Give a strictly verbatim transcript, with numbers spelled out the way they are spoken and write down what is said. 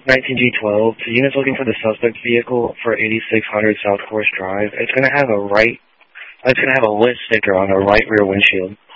nineteen G twelve. The unit's looking for the suspect vehicle for eighty-six hundred South Course Drive. It's going to have a right, it's going to have a lit sticker on the right rear windshield.